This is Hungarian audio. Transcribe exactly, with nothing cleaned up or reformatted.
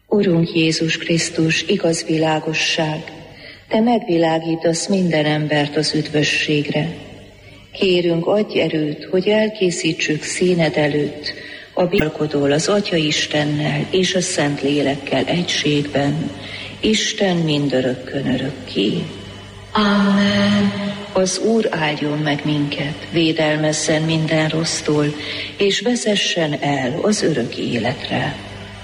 Urunk Jézus Krisztus, igaz világosság, Te megvilágítasz minden embert az üdvösségre. Kérünk, adj erőt, hogy elkészítsük színed előtt a bialkodól az Atya Istennel és a Szent Lélekkel egységben, Isten mindörökkön örökké. Amen. Az Úr áldjon meg minket, védelmezzen minden rossztól, és vezessen el az örök életre.